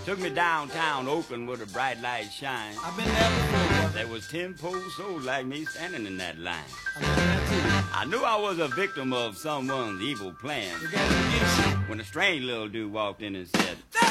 Took me downtown Oakland where the bright lights shine. I've been there before. There was 10 poor souls like me standing in that line. I've been there too. I knew I was a victim of someone's evil plan We got to get you. when a strange little dude walked in and said, That's